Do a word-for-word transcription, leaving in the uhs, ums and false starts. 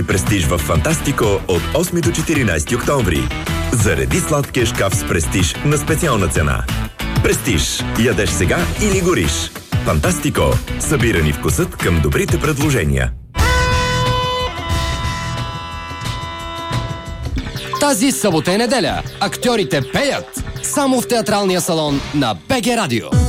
Престиж в Фантастико от осми до четиринайсети октомври. Зареди сладкия шкаф с Престиж на специална цена. Престиж. Ядеш сега или гориш. Фантастико. Събирани вкусът към добрите предложения. Тази събота и неделя актьорите пеят само в театралния салон на БГ Радио.